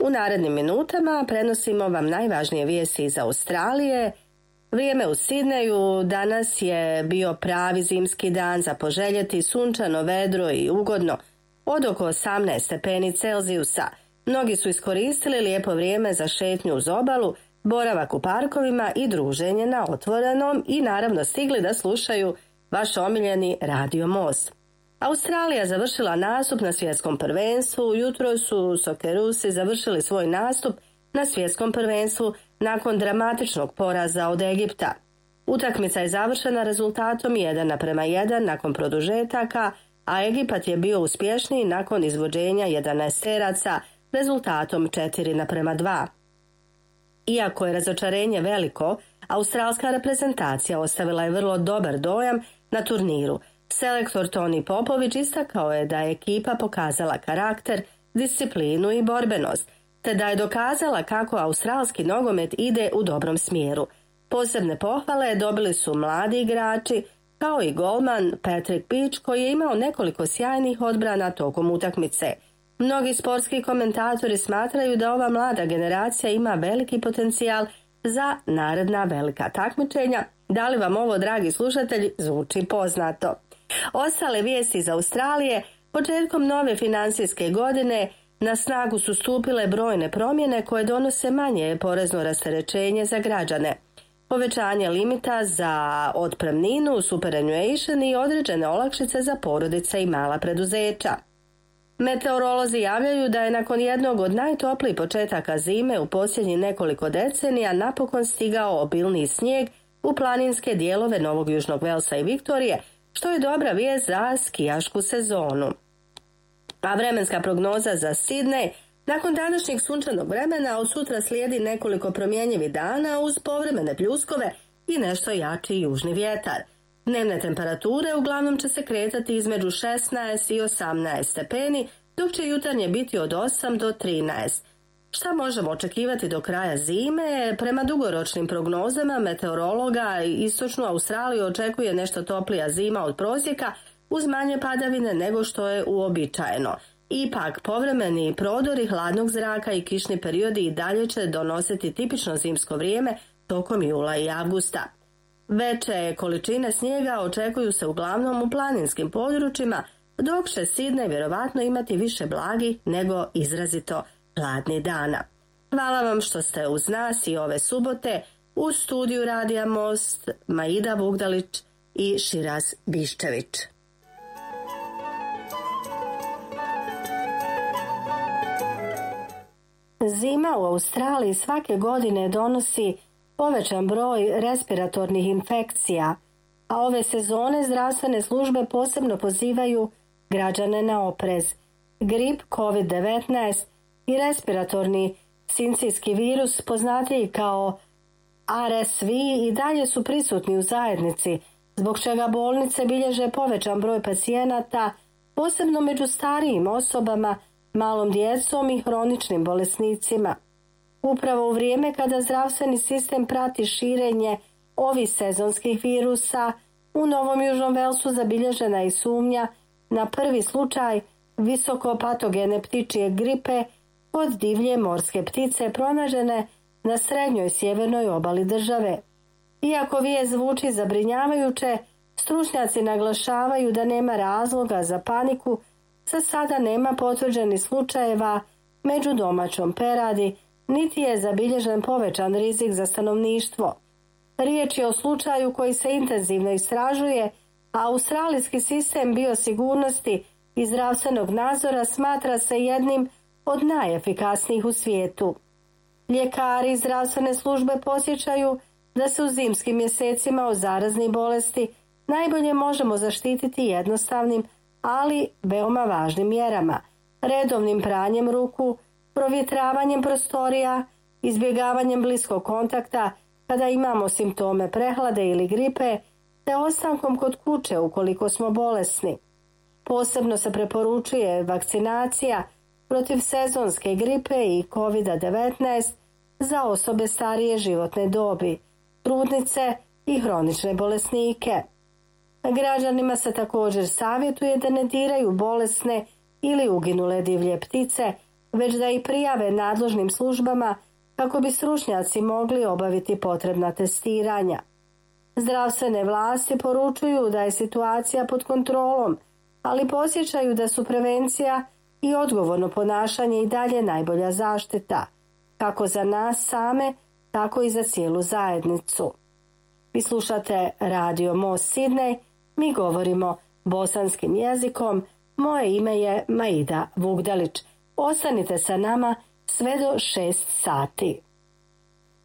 U narednim minutama prenosimo vam najvažnije vijesti iz Australije. Vrijeme u Sidneju danas je bio pravi zimski dan, za poželjeti, sunčano, vedro i ugodno, od oko 18 stepeni Celzijusa. Mnogi su iskoristili lijepo vrijeme za šetnju uz obalu, boravak u parkovima i druženje na otvorenom i naravno stigli da slušaju vaš omiljeni Radio Most. Australija završila nastup na svjetskom prvenstvu. Jutro su Sokerusi završili svoj nastup na svjetskom prvenstvu nakon dramatičnog poraza od Egipta. Utakmica je završena rezultatom 1:1 nakon produžetaka, a Egipat je bio uspješniji nakon izvođenja 11-teraca rezultatom 4:2. Iako je razočarenje veliko, australska reprezentacija ostavila je vrlo dobar dojam na turniru. Selektor Toni Popović istakao je da je ekipa pokazala karakter, disciplinu i borbenost, te da je dokazala kako australski nogomet ide u dobrom smjeru. Posebne pohvale dobili su mladi igrači, kao i golman Patrick Beach, koji je imao nekoliko sjajnih odbrana tokom utakmice. Mnogi sportski komentatori smatraju da ova mlada generacija ima veliki potencijal za naredna velika takmičenja. Da li vam ovo, dragi slušatelji, zvuči poznato? Ostale vijesti iz Australije: početkom nove financijske godine na snagu su stupile brojne promjene koje donose manje porezno rasterećenje za građane. Povećanje limita za otpremninu, superannuation i određene olakšice za porodice i mala preduzeća. Meteorolozi javljaju da je nakon jednog od najtoplijih početaka zime u posljednjih nekoliko decenija napokon stigao obilniji snijeg u planinske dijelove Novog Južnog Velsa i Viktorije, što je dobra vijest za skijašku sezonu. A vremenska prognoza za Sidney: nakon današnjeg sunčanog vremena od sutra slijedi nekoliko promjenjivih dana uz povremene pljuskove i nešto jači južni vjetar. Dnevne temperature uglavnom će se kretati između 16 i 18 stepeni, dok će jutarnje biti od 8 do 13. Šta možemo očekivati do kraja zime? Prema dugoročnim prognozama meteorologa, istočnu Australiju očekuje nešto toplija zima od prosjeka uz manje padavine nego što je uobičajeno. Ipak, povremeni prodori hladnog zraka i kišni periodi i dalje će donositi tipično zimsko vrijeme tokom jula i avgusta. Veće količine snijega očekuju se uglavnom u planinskim područjima, dok će Sidney vjerovatno imati više blagi nego izrazito hladni dana. Hvala vam što ste uz nas i ove subote. U studiju Radija Most Maida Vugdalić i Širaz Biščević. Zima u Australiji svake godine donosi povećan broj respiratornih infekcija, a ove sezone zdravstvene službe posebno pozivaju građane na oprez. Grip, COVID-19 i respiratorni sincijski virus, poznatiji kao RSV, i dalje su prisutni u zajednici, zbog čega bolnice bilježe povećan broj pacijenata, posebno među starijim osobama, malom djecom i hroničnim bolesnicima. Upravo u vrijeme kada zdravstveni sistem prati širenje ovih sezonskih virusa, u Novom Južnom Velsu zabilježena je sumnja na prvi slučaj visokopatogene ptičje gripe od divlje morske ptice pronađene na srednjoj sjevernoj obali države. Iako vijest zvuči zabrinjavajuće, stručnjaci naglašavaju da nema razloga za paniku. Za sada nema potvrđenih slučajeva među domaćom peradi, niti je zabilježen povećan rizik za stanovništvo. Riječ je o slučaju koji se intenzivno istražuje, a australijski sistem biosigurnosti i zdravstvenog nadzora smatra se jednim od najefikasnijih u svijetu. Ljekari i zdravstvene službe podsjećaju da se u zimskim mjesecima od zaraznih bolesti najbolje možemo zaštititi jednostavnim, ali veoma važnim mjerama: redovnim pranjem ruku, provjetravanjem prostorija, izbjegavanjem bliskog kontakta kada imamo simptome prehlade ili gripe, te ostankom kod kuće ukoliko smo bolesni. Posebno se preporučuje vakcinacija protiv sezonske gripe i COVID-19 za osobe starije životne dobi, trudnice i hronične bolesnike. Građanima se također savjetuje da ne diraju bolesne ili uginule divlje ptice, već da ih prijave nadležnim službama kako bi stručnjaci mogli obaviti potrebna testiranja. Zdravstvene vlasti poručuju da je situacija pod kontrolom, ali podsjećaju da su prevencija i odgovorno ponašanje i dalje najbolja zaštita, kako za nas same, tako i za cijelu zajednicu. Vi slušate Radio Most Sidney, mi govorimo bosanskim jezikom, moje ime je Maida Vugdalić. Ostanite sa nama sve do 6 sati.